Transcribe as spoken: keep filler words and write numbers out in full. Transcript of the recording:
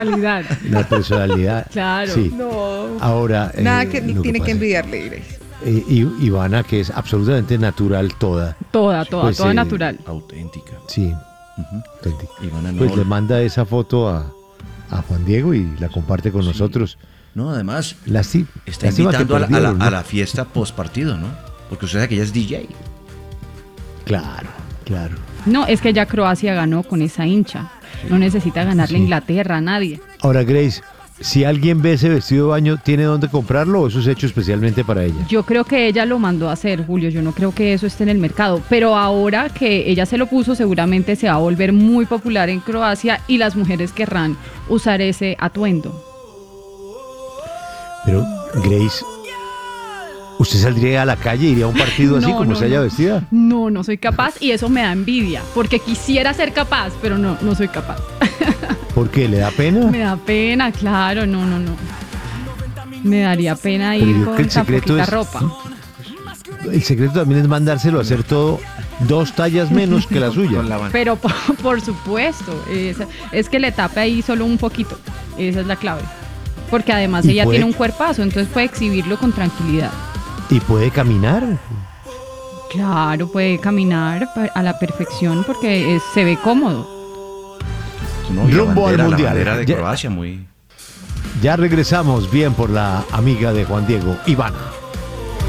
Realidad. La personalidad. Claro. Sí. No. Ahora. Nada eh, que lo tiene que pasa- envidiarle, Grace. eh, I- Ivana, que es absolutamente natural toda. Toda, toda, Pues, toda eh, natural. Auténtica. Sí. Ujú. auténtica. Ivana, no, Pues le manda esa foto a, a Juan Diego y la comparte con Sí. nosotros. no, además, Lasti- está lástima que invitando a la, a la- perdieron, a ¿no? la fiesta post partido, ¿no? Porque usted sabe que ella es D J. Claro, claro. No, es que ya Croacia ganó con esa hincha. No necesita ganarle a Sí. Inglaterra, a nadie. Ahora, Grace, si alguien ve ese vestido de baño, ¿tiene dónde comprarlo o eso es hecho especialmente para ella? Yo creo que ella lo mandó a hacer, Julio. Yo no creo que eso esté en el mercado. Pero ahora que ella se lo puso, seguramente se va a volver muy popular en Croacia y las mujeres querrán usar ese atuendo. Pero, Grace, ¿usted saldría a la calle, iría a un partido así No, como no, se haya no. vestida? No, no soy capaz y eso me da envidia. Porque quisiera ser capaz, pero no, no soy capaz. ¿Por qué? ¿Le da pena? Me da pena, claro, no, no, no. Me daría pena Pero ir yo creo con que el tan secreto poquita es- ropa. El secreto también es mandárselo a hacer todo dos tallas menos que la suya. Con la ban- Pero por, por supuesto, es, es que le tape ahí solo un poquito. Esa es la clave. Porque además Y ella puede- tiene un cuerpazo, entonces puede exhibirlo con tranquilidad. ¿Y puede caminar? Claro, puede caminar pa- a la perfección porque es- se ve cómodo. no, y la Rumbo al bandera, la Mundial. bandera de Ya- Croacia, muy... Ya regresamos bien por la amiga de Juan Diego, Ivana.